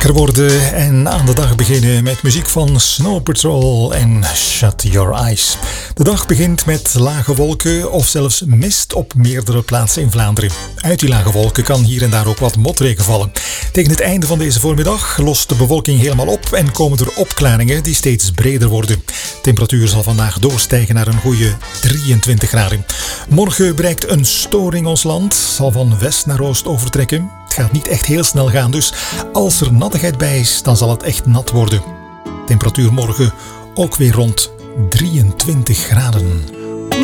wakker worden en aan de dag beginnen met muziek van Snow Patrol en Shut Your Eyes. De dag begint met lage wolken of zelfs mist op meerdere plaatsen in Vlaanderen. Uit die lage wolken kan hier en daar ook wat motregen vallen. Tegen het einde van deze voormiddag lost de bewolking helemaal op en komen er opklaringen die steeds breder worden. De temperatuur zal vandaag doorstijgen naar een goede 23 graden. Morgen bereikt een storing ons land, zal van west naar oost overtrekken. Het gaat niet echt heel snel gaan, dus als er nattigheid bij is, dan zal het echt nat worden. Temperatuur morgen ook weer rond 23 graden.